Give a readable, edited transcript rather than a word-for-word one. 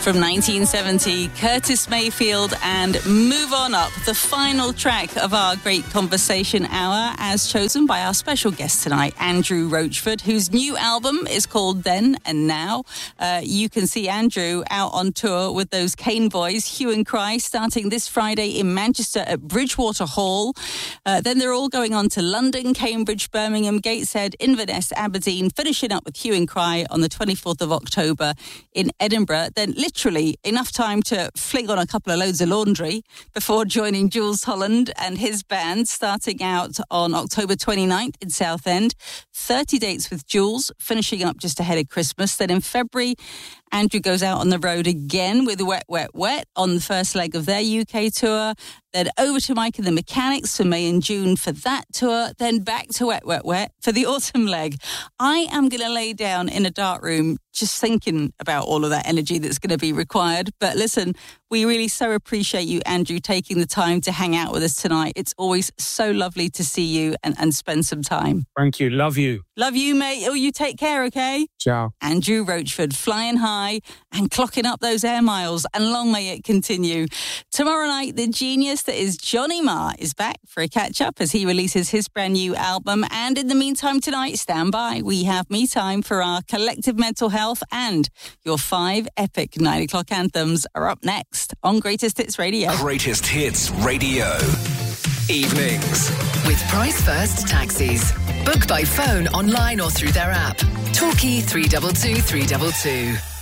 From 1970, Curtis Mayfield and Move On Up, the final track of our great conversation hour, as chosen by our special guest tonight, Andrew Roachford, whose new album is called Then and Now. You can see Andrew out on tour with those Cane Boys, Hue and Cry, starting this Friday in Manchester at Bridgewater Hall. Then they're all going on to London, Cambridge, Birmingham, Gateshead, Inverness, Aberdeen, finishing up with Hue and Cry on the 24th of October in Edinburgh. Then literally enough time to fling on a couple of loads of laundry before joining Jules Holland and his band, starting out on October 29th in Southend. 30 dates with Jules, finishing up just ahead of Christmas. Then in February, Andrew goes out on the road again with Wet, Wet, Wet on the first leg of their UK tour. Then over to Mike and the Mechanics for May and June for that tour. Then back to Wet, Wet, Wet for the autumn leg. I am going to lay down in a dark room just thinking about all of that energy that's going to be required. But listen, we really so appreciate you, Andrew, taking the time to hang out with us tonight. It's always so lovely to see you and spend some time. Thank you. Love you. Love you, mate. Oh, you take care, okay? Ciao. Andrew Roachford, flying high and clocking up those air miles, and long may it continue. Tomorrow night, the genius that is Johnny Marr is back for a catch-up as he releases his brand new album. And in the meantime tonight, stand by. We have me time for our collective mental health, and your 5 epic 9 o'clock anthems are up next on Greatest Hits Radio. Greatest Hits Radio. Evenings. With Price First Taxis. Book by phone, online or through their app. Torquay 322 322.